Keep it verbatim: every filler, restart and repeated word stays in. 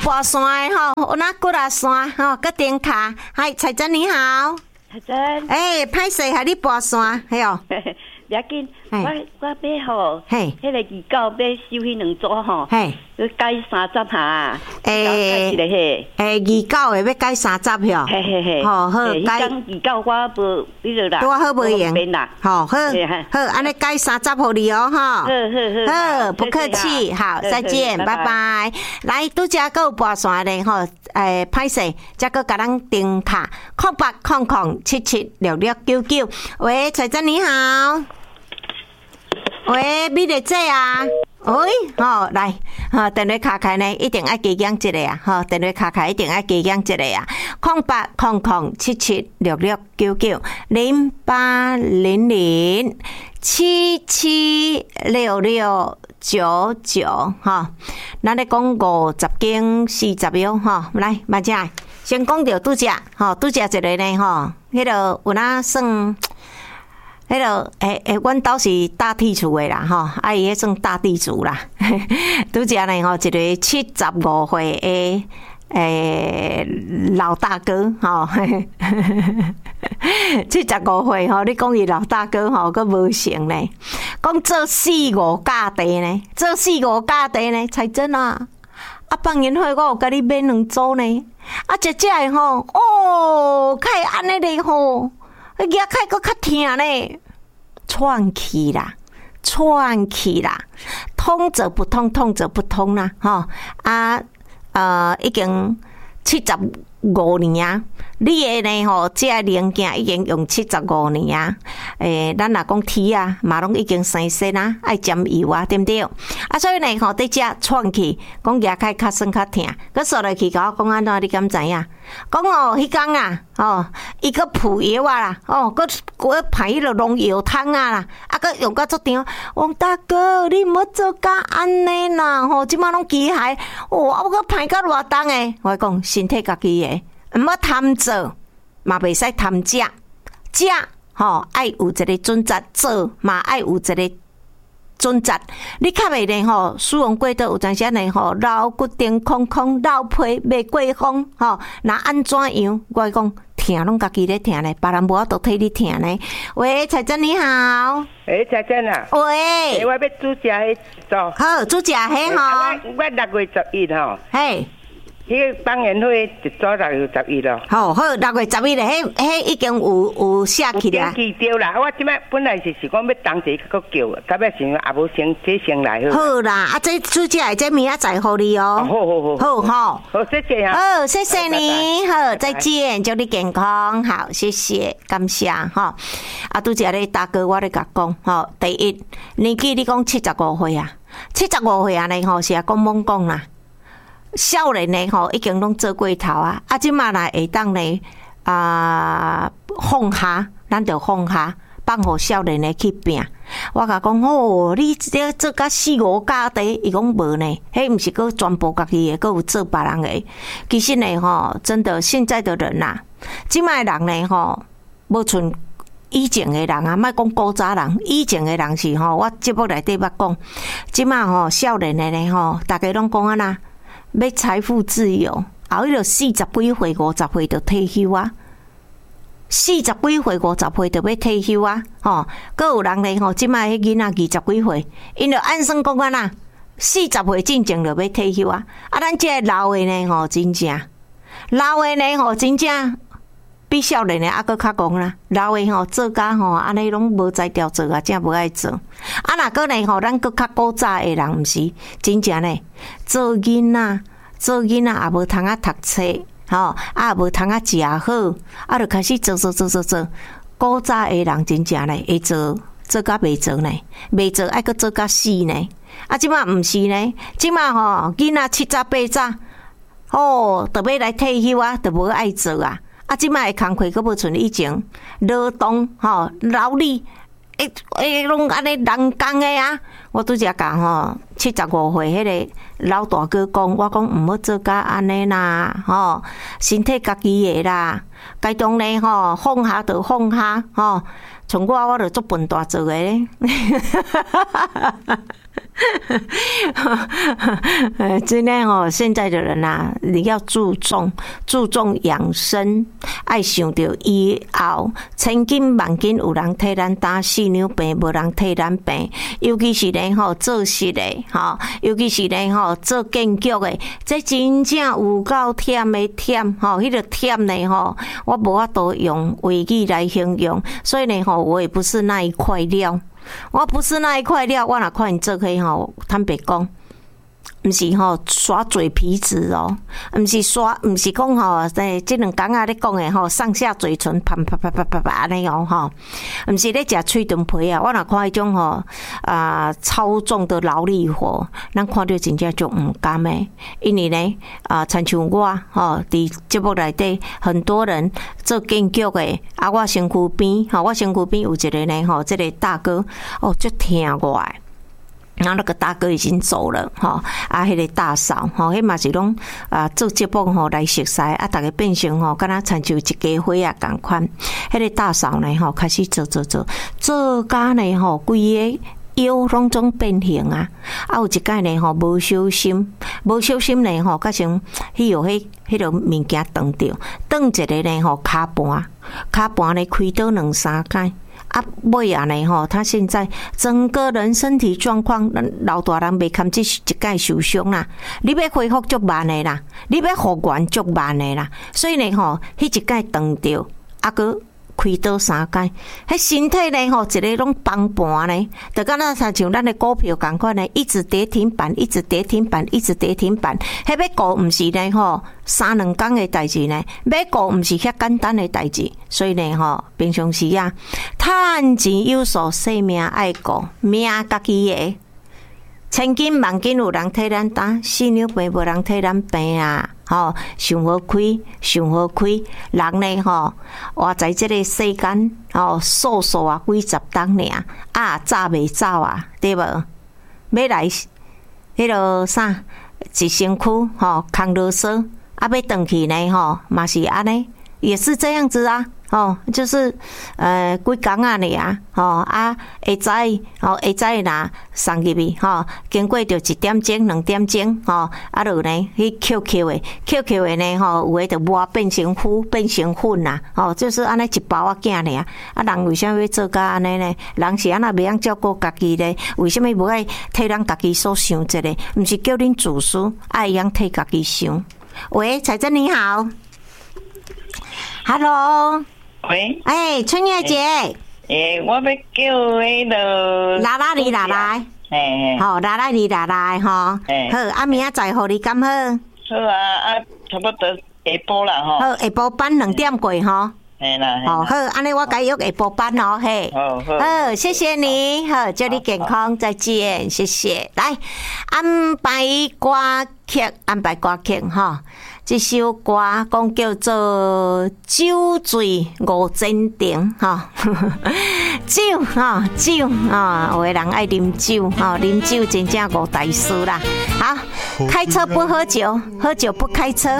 跋山的吼，有那骨啊山吼，搁顶卡。嗨，彩珍你好。 彩珍。 诶，歹势，害你跋山，系哦。 不要紧，我我买吼，迄个二狗要收迄两组吼，要改三十下，诶， 诶，二狗的要改三十票， 嘿嘿嘿， 好好改。 二狗我无迄个啦， 我好无用，好好好，安尼改三十互你哦，哈， 好好好，不客气，好，再见，拜拜。来，拄则搁有跋山咧吼，诶，歹势，则搁甲咱订卡，空八空空七七六六九九。喂，彩珍你好。喂，美丽姐啊，喂，吼、哦、来，吼、哦、电话卡开呢，一定爱加讲一个啊，吼、哦、电话卡开一定爱加讲一个啊，空八空空七七六六九九零八零零七七六六九九哈，咱咧讲五十斤四十秒哈，来，马姐先讲到拄则，吼拄则一个呢吼，迄个有哪算？迄个诶诶，阮兜是大地主诶啦，吼，啊伊迄算大地主啦。拄则呢吼，一个七十五岁诶诶老大哥，吼，七十五岁吼，你讲伊老大哥吼，佫无成呢。讲做四五架地呢，做四五架地呢，才真啊！啊，放年会我有甲你买两组呢。啊，食食诶吼，哦，较会安尼咧吼。牙开个较疼呢，喘气啦，喘气啦，通则不通，通则不通啦，吼啊呃，已经七十五年啊，你诶呢吼，这个零件已经用七十五年啊，诶，咱若讲铁啊，嘛拢已经生鏽啊，爱沾油啊，对毋对？啊，所以呢吼，伫遮喘气，讲牙开较酸较疼，佮说落去甲我讲安怎，你敢知影？讲哦，迄工啊，哦，伊个铺药啊啦，哦，佮佮排迄个农药汤啊啦，啊，佮用到足长。王大哥，你毋好做甲安尼啦，吼，即马拢机械，哦，啊，我佮排到偌重诶。我讲身体家己诶，毋好贪做，嘛袂使贪食，食吼爱有一个准则，做嘛爱有一个准则，你较袂呢吼，使用过倒有阵时呢吼，老骨顶空空，老皮袂过风吼，若安怎样？我讲疼拢家己咧疼咧，别人无法度替你疼咧。喂，彩珍你好。 诶，彩珍啊。 喂。 欸、我要煮食迄组。 好，煮食迄吼。 我我六月十一吼。 嘿。 迄个放年会一组六月十一咯。 好好，六月十一咧，迄迄已經有有寫起啦。 有記對啦，我即擺本來是是講要當地佫叫，到尾想也無先這先來好。 好啦，啊，這煮食的這明仔載互你哦。 好好好。 好好。 好，謝謝啊。 好，謝謝你。好，再見，祝你健康。好，謝謝，感謝哈。啊，拄則咧大哥，我咧甲講，吼，第一年紀你講七十五歲啊，七十五歲安尼吼是啊講懵講啦。少年呢吼，已經攏做過頭啊！啊，即馬來會當呢啊放下，咱就放下，放互少年呢去拼。我甲講哦，你這做甲四五家地，伊講無呢，迄毋是個全部家己的，個有做別人的。其實呢吼，真的現在的人呐，即馬人呢吼，無像以前的人啊，莫講古早人，以前的人是吼，我節目內底捌講，即馬吼少年的呢吼，大家攏講安那。要財富自由，後迄個四十幾歲、五十歲就退休啊！四十幾歲、五十歲就要退休啊！吼，閣有人咧吼，即擺迄囡仔二十幾歲，因着按算講安那，四十歲進前就要退休啊！啊，咱這個老的呢吼，真正老的呢吼，真正比少年的還閣較講啦。老的吼做甲吼，安尼攏無才調做啊，真無愛做。啊，若閣呢吼，咱閣較古早的人毋是真正呢，做囡仔，做囡仔也無通啊讀冊，吼，啊也無通啊食好，啊就開始做做做做做。古早的人真正呢會做，做甲袂做呢，袂做愛閣做甲死呢。啊，即馬毋是呢，即馬吼囡仔七早八早，哦，著要來退休啊，著無愛做啊。啊，即擺的工課佫無像以前勞動吼勞力，誒誒，攏安尼人工的啊。我拄則講吼，七十五歲迄個老大哥講，我講毋好做甲安尼啦，吼，身體家己的啦，該當呢吼放下就放下，吼，像我我就做笨蛋做的咧。 呃，真的哦，现在的人啊，你要注重注重养生，爱想到以后千金万金有人替咱打，四娘病无人替咱病。尤其是咧吼做事的吼，尤其是咧吼做建筑的，这真正有够忝的忝吼，迄个忝呢吼，我无法度用话语来形容，所以呢吼，我也不是那一块料。我不是那一块料，我若看你做可以吼，坦白讲，毋是吼耍嘴皮子哦，毋是耍，毋是讲吼，诶，即两工仔咧讲诶吼，上下嘴唇啪啪啪啪啪啪安尼哦吼，毋是咧食喙脣皮啊。我若看迄种吼啊超重的劳力活，咱看到真正就毋甘诶，因为呢啊，亲像我吼，伫节目内底很多人做建筑诶，啊，我身躯边吼，我身躯边有一个呢吼，即个大哥哦，足疼我诶。然后那个大哥已经走了，哈啊，迄个大嫂，哈，迄嘛是拢啊做节目吼来熟悉，啊，大家变成吼，敢若亲像一家伙啊共款。迄个大嫂呢，吼开始做做做，做甲呢吼，规个腰拢总变形啊！啊，有一摆呢吼，无小心，无小心呢吼，甲成迄有迄迄落物件断掉，断一个呢吼骹盘，骹盘呢开刀两三摆。啊，尾啊呢吼，他现在整个人身体状况，老大人袂堪这一摆受伤啦，你要恢复足慢的啦，你要复原足慢的啦，所以呢吼，迄一摆断掉，啊个开刀三摆，迄身体呢吼，一个拢崩盘呢，就敢若像咱的股票共款呢，一直跌停板，一直跌停板，一直跌停板，迄要顾毋是呢吼，三两工的代志呢，要顾毋是遐简单的代志，所以呢吼，平常时啊，趁钱有数，性命爱顾，命家己的。千金万金有人替咱打，四娘病无人替咱病啊！吼，想好开，想好开，人呢吼，活在这个世间，吼，数数啊几十当尔，啊，早未走啊，对无？要来迄落啥，一身躯吼，扛啰嗦，啊，要转去呢吼，嘛是安尼，也是这样子啊。哦，就是呃，几工啊你啊，吼啊，下早吼下早若送入去，吼经过着一点钟、两点钟，吼啊，就呢去 Q Q 的 ，Q Q 的呢，吼有诶就磨变成糊，变成粉啦，吼就是安尼一包啊囝尔，啊人为啥要做甲安尼呢？人是安那袂晓照顾家己呢？为什么无爱替咱家己所想一个？毋是叫恁自私，爱样替家己想。喂，彩珍你好 ，Hello。 喂， 哎，春月姐， 诶、欸，我要叫迄个拉拉你拉来， 嘿， 好，拉拉你拉来吼，好，啊明仔载互你敢好？ 好啊，啊，差不多下晡啦吼， 好，下晡班两点过吼， 嘿啦， 好，好，安尼我改约下晡班哦，嘿， 好，好， 好，谢谢你，好，祝你健康，再见，谢谢，来安排歌曲，安排歌曲哈。这首歌讲叫做《酒醉五千亭》哈，酒哈酒啊，有的人爱啉酒哈，啉酒真正五大师啦。好，开车不喝酒，喝酒不开车。